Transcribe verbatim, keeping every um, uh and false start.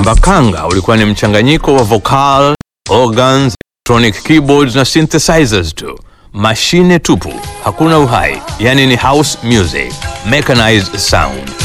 kwamba Kanga ulikuwa ni mchanganyiko wa vocal, organs, electronic keyboards na synthesizers tu. Mashine tupu, hakuna uhai, yani ni house music, mechanized sound.